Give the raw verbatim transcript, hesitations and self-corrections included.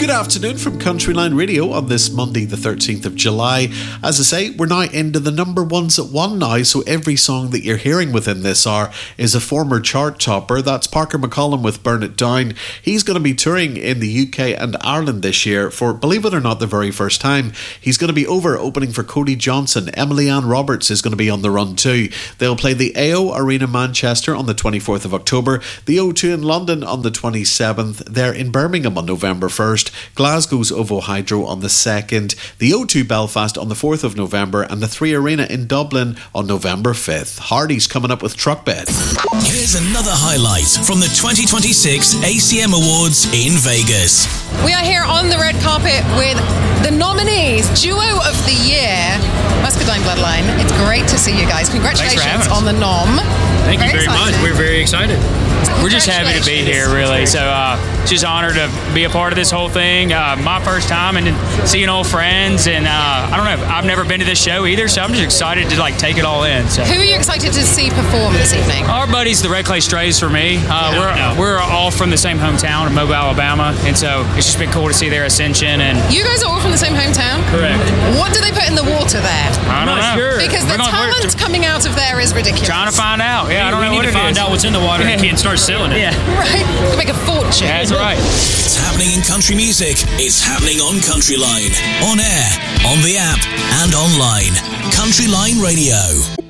Good afternoon from Countryline Radio on this Monday the thirteenth of July. As I say, we're now into the number ones at one now, so every song that you're hearing within this hour is a former chart topper. That's Parker McCollum with Burn It Down. He's going to be touring in the U K and Ireland this year for, believe it or not, the very first time. He's going to be over opening for Cody Johnson. Emily Ann Roberts is going to be on the run too. They'll play the A O Arena Manchester on the twenty-fourth of October, the O two in London on the twenty-seventh, they're in Birmingham on November first, Glasgow's OVO Hydro on the second, the O two Belfast on the fourth of November, and the three Arena in Dublin on November fifth. Hardy's coming up with Truck Bed. Here's another highlight from the twenty twenty-six A C M Awards in Vegas. We are here on the red carpet with the nominees, Duo of the Year, Muscadine Bloodline. It's great to see you guys. Congratulations on the nom. Thank you very very excited. much. We're very excited. We're just happy to be here, really. So, uh, just honored to be a part of this whole thing. Uh, my first time, and seeing old friends, and uh, I don't know. I've never been to this show either, so I'm just excited to like take it all in. So. Who are you excited to see perform this evening? Our buddies, the Red Clay Strays, for me. Uh, Yeah. we're No. we're all from the same hometown of Mobile, Alabama, and so it's just been cool to see their ascension. And You guys are all from the same hometown? Correct. What do they put in the water there? I don't know. Sure. Because the We're gonna- we're- talent coming out of there is ridiculous. Trying to find out. Yeah, I don't we know need what to it find is. out what's in the water and can't start selling it. Yeah. Right? To make a fortune. That's right. It's happening in country music. It's happening on Countryline. On air, on the app, and online. Countryline Radio.